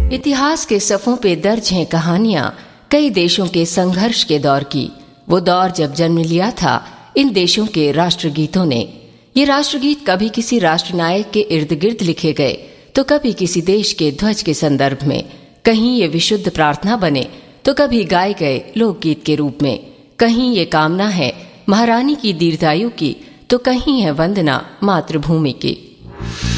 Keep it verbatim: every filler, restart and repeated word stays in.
इतिहास के सफ़ों पे दर्ज हैं कहानियां कई देशों के संघर्ष के दौर की। वो दौर जब जन्म लिया था इन देशों के राष्ट्रगीतों ने। ये राष्ट्रगीत कभी किसी राष्ट्रनायक के इर्द गिर्द लिखे गए तो कभी किसी देश के ध्वज के संदर्भ में, कहीं ये विशुद्ध प्रार्थना बने तो कभी गाए गए लोकगीत के रूप में, कहीं ये कामना है महारानी की दीर्घायु की तो कहीं है वंदना मातृभूमि की।